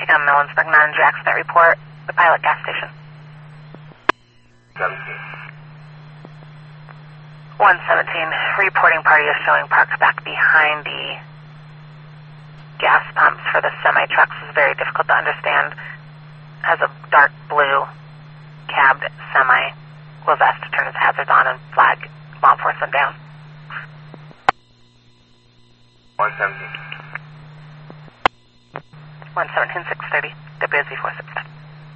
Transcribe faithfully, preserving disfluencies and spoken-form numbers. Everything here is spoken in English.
M Millensburg, nine Jackson report, the Pilot gas station. seventeen. one seventeen, reporting party is showing parked back behind the gas pumps for the semi-trucks. Is very difficult to understand. Has a dark blue cabbed semi. Was asked to turn his hazards on and flag law enforcement down. one seventeen. one seventeen, six thirty, W S Z four six five.